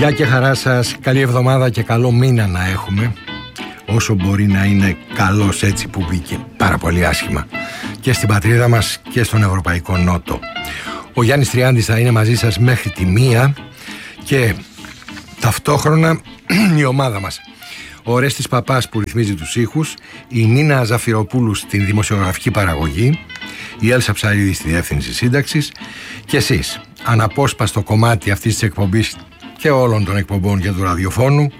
Γεια και χαρά σας, καλή εβδομάδα και καλό μήνα να έχουμε. Όσο μπορεί να είναι καλός έτσι που μπήκε πάρα πολύ άσχημα και στην πατρίδα μας και στον Ευρωπαϊκό Νότο. Ο Γιάννης Τριάντης θα είναι μαζί σας μέχρι τη 1 και ταυτόχρονα η ομάδα μας. Ο Ορέστης Παπάς που ρυθμίζει τους ήχους, η Νίνα Ζαφυροπούλου στην δημοσιογραφική παραγωγή, η Έλσα Ψαρίδη στη διεύθυνση σύνταξης και εσείς, αναπόσπαστο κομμάτι αυτής της εκπομπής και όλων των εκπομπών και του ραδιοφώνου.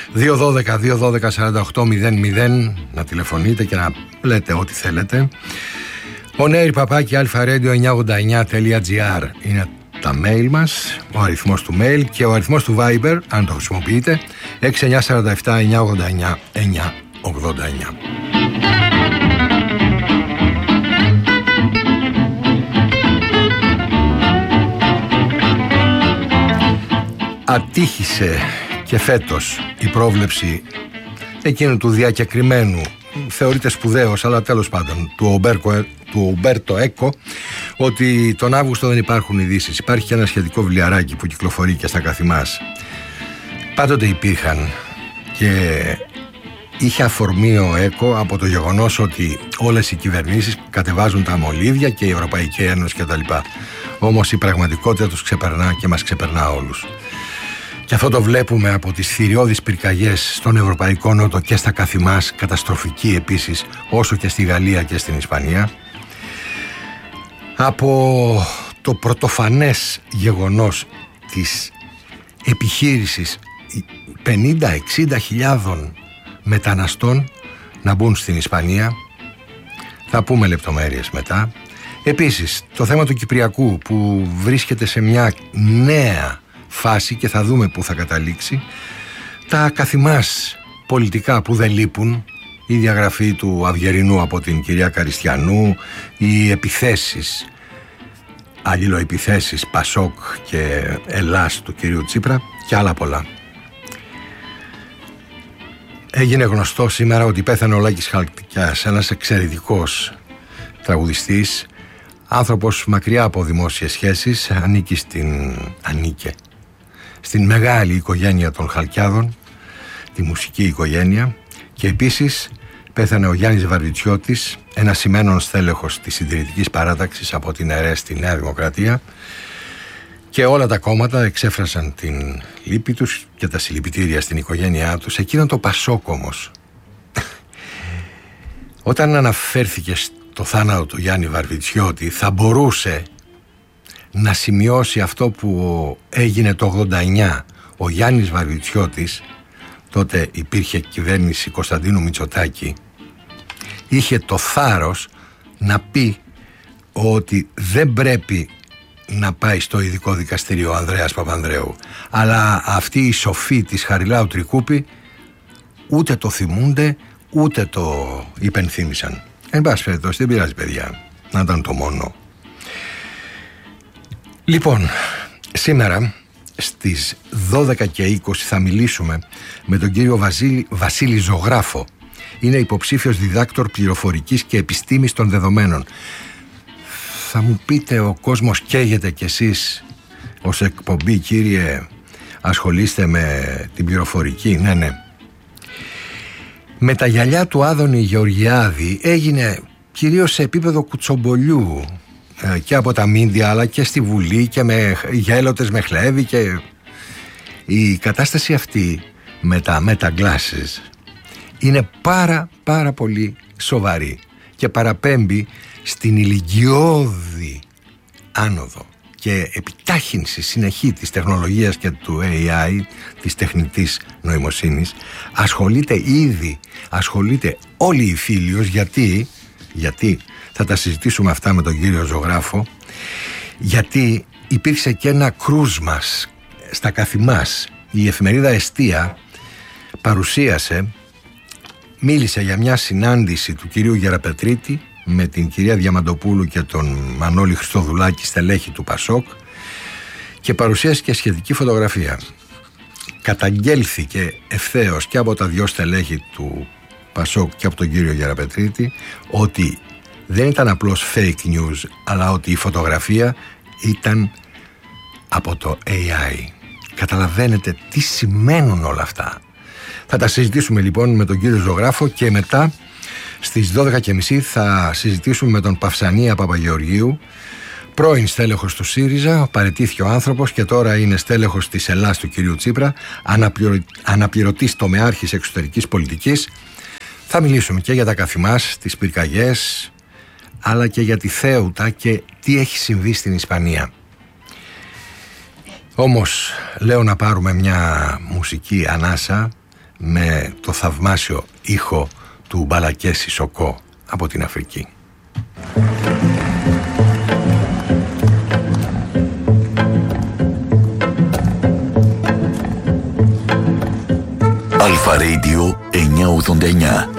212-212-4800 να τηλεφωνείτε και να λέτε ό,τι θέλετε. onair@alpha-radio989.gr είναι τα mail μας, ο αριθμός του mail και ο αριθμός του Viber, αν το χρησιμοποιείτε, 6947-989-989. Ατύχησε και φέτος η πρόβλεψη εκείνου του διακεκριμένου, θεωρείται σπουδαίος, αλλά τέλος πάντων, του Ουμπέρτο Έκο, ότι τον Αύγουστο δεν υπάρχουν ειδήσεις. Υπάρχει και ένα σχετικό βιβλιαράκι που κυκλοφορεί και στα καθημάς. Πάντοτε υπήρχαν και είχε αφορμή ο Έκο από το γεγονός ότι όλες οι κυβερνήσεις κατεβάζουν τα μολύβια και η Ευρωπαϊκή Ένωση κτλ. Όμως η πραγματικότητα τους ξεπερνά και μας ξεπερνά όλους. Και αυτό το βλέπουμε από τις θηριώδεις πυρκαγιές στον Ευρωπαϊκό Νότο και στα καθημάς, καταστροφική επίσης, όσο και στη Γαλλία και στην Ισπανία. Από το πρωτοφανές γεγονός της επιχείρησης 50-60 χιλιάδων μεταναστών να μπουν στην Ισπανία, θα πούμε λεπτομέρειες μετά. Επίσης, το θέμα του Κυπριακού που βρίσκεται σε μια νέα φάση και θα δούμε πού θα καταλήξει. Τα καθημάς πολιτικά που δεν λείπουν, η διαγραφή του Αυγερινού από την κυρία Καριστιανού, οι επιθέσεις, αλληλοεπιθέσεις Πασόκ και Ελλάς του κυρίου Τσίπρα και άλλα πολλά. Έγινε γνωστό σήμερα ότι πέθανε ο Λάκης Χαλκιάς, ένας εξαιρετικός τραγουδιστής, άνθρωπος μακριά από δημόσιες σχέσεις, ανήκε στην μεγάλη οικογένεια των Χαλκιάδων, τη μουσική οικογένεια, και επίσης πέθανε ο Γιάννης Βαρβιτσιώτης, ένας σημαίνον στέλεχος της συντηρητικής παράταξης από την ΕΡΕΣ στη Νέα Δημοκρατία, και όλα τα κόμματα εξέφρασαν την λύπη τους και τα συλληπιτήρια στην οικογένειά τους. Εκείνο το Πασόκ όμως, όταν αναφέρθηκε στο θάνατο του Γιάννη Βαρβιτσιώτη, θα μπορούσε να σημειώσει αυτό που έγινε το 89. Ο Γιάννης Βαρβιτσιώτης, τότε υπήρχε κυβέρνηση Κωνσταντίνου Μητσοτάκη, είχε το θάρρος να πει ότι δεν πρέπει να πάει στο ειδικό δικαστήριο ο Ανδρέας Παπανδρέου, αλλά αυτοί οι σοφοί της Χαριλάου Τρικούπη ούτε το θυμούνται ούτε το υπενθύμησαν. Εν πάση περιπτώσει, δεν πειράζει παιδιά, να ήταν το μόνο. Λοιπόν, σήμερα στις 12:20 θα μιλήσουμε με τον κύριο Βασίλη Ζωγράφο. Είναι υποψήφιος διδάκτορ πληροφορικής και επιστήμης των δεδομένων. Θα μου πείτε, ο κόσμος καίγεται κι εσείς ως εκπομπή, κύριε, ασχολείστε με την πληροφορική? Ναι. Με τα γυαλιά του Άδωνη Γεωργιάδη έγινε κυρίως σε επίπεδο κουτσομπολιού και από τα μίντια, αλλά και στη Βουλή και με γέλοτες με χλέβη, και η κατάσταση αυτή με τα glasses είναι πάρα πολύ σοβαρή και παραπέμπει στην ηλικιώδη άνοδο και επιτάχυνση συνεχή της τεχνολογίας και του AI, της τεχνητής νοημοσύνης. Ασχολείται όλη η Φίλιος. Γιατί θα τα συζητήσουμε αυτά με τον κύριο Ζωγράφο, γιατί υπήρξε και ένα κρούσμα στα καθημάς. Η εφημερίδα Εστία μίλησε για μια συνάντηση του κυρίου Γεραπετρίτη με την κυρία Διαμαντοπούλου και τον Μανώλη Χριστοδουλάκη, στελέχη του Πασόκ, και παρουσίασε και σχετική φωτογραφία. Καταγγέλθηκε ευθέως και από τα δυο στελέχη του Πασόκ και από τον κύριο Γεραπετρίτη ότι δεν ήταν απλώς fake news, αλλά ότι η φωτογραφία ήταν από το AI. Καταλαβαίνετε τι σημαίνουν όλα αυτά? Θα τα συζητήσουμε λοιπόν με τον κύριο ζωγράφο και μετά στις 12.30 θα συζητήσουμε με τον Παυσανία Παπαγεωργίου, πρώην στέλεχος του ΣΥΡΙΖΑ, παραιτήθηκε ο άνθρωπος και τώρα είναι στέλεχος της Ελλάς του κυρίου Τσίπρα, αναπληρωτής τομεάρχης εξωτερικής πολιτικής. Θα μιλήσουμε και για τα καθημάς, τις πυρκαγιές, αλλά και για τη Θέουτα και τι έχει συμβεί στην Ισπανία. Όμως λέω να πάρουμε μια μουσική ανάσα με το θαυμάσιο ήχο του Μπαλακέ Σισοκό από την Αφρική. Αλφα Radio 989.